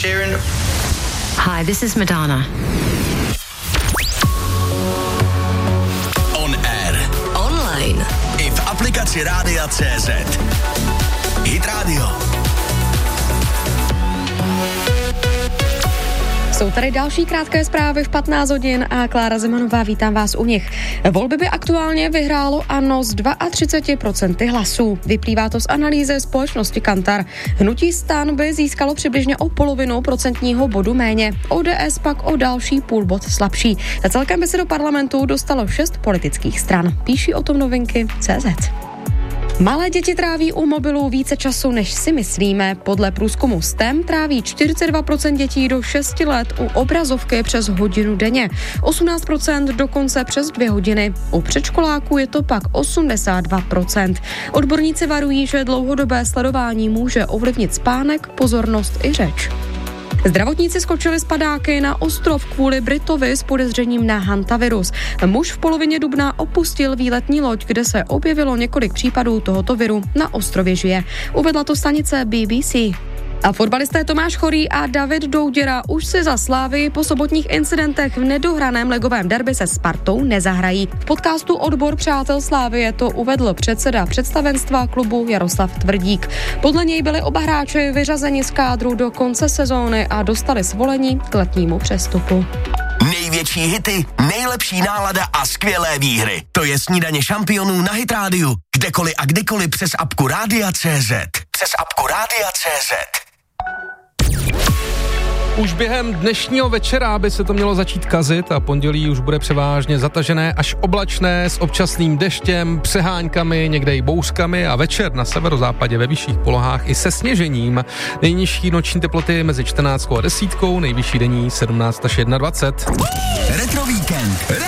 Sheeran. Hi, this is Madonna. On air. Online. I v aplikaci Rádia.cz. Hit Radio. Jsou tady další krátké zprávy v 15 hodin a Klára Zemanová, vítám vás u nich. Volby by aktuálně vyhrálo ANO z 32% hlasů. Vyplývá to z analýzy společnosti Kantar. Hnutí STAN by získalo přibližně o polovinu procentního bodu méně. ODS pak o další půl bod slabší. Celkem by se do parlamentu dostalo 6 politických stran. Píší o tom novinky.cz. Malé děti tráví u mobilů více času, než si myslíme. Podle průzkumu STEM tráví 42% dětí do 6 let u obrazovky přes hodinu denně. 18% dokonce přes 2 hodiny. U předškoláků je to pak 82%. Odborníci varují, že dlouhodobé sledování může ovlivnit spánek, pozornost i řeč. Zdravotníci skočili z padáky na ostrov kvůli Britovi s podezřením na hantavirus. Muž v polovině dubna opustil výletní loď, kde se objevilo několik případů tohoto viru. Na ostrově žije. Uvedla to stanice BBC. A fotbalisté Tomáš Chorý a David Douděra už si za Slávy po sobotních incidentech v nedohraném ligovém derby se Spartou nezahrají. V podcastu Odbor přátel Slávie to uvedl předseda představenstva klubu Jaroslav Tvrdík. Podle něj byli oba hráči vyřazeni z kádru do konce sezóny a dostali svolení k letnímu přestupu. Největší hity, nejlepší nálada a skvělé výhry. To je Snídaně šampionů na Hit Radio. Kdekoliv a kdykoliv přes apku Rádia.cz. Přes apku Rádia.cz. Už během dnešního večera by se to mělo začít kazit a pondělí už bude převážně zatažené až oblačné s občasným deštěm, přeháňkami, někde i bouřkami a večer na severozápadě ve vyšších polohách i se sněžením. Nejnižší noční teploty mezi 14 a 10, nejvyšší denní 17 až 21. Retro Víkend.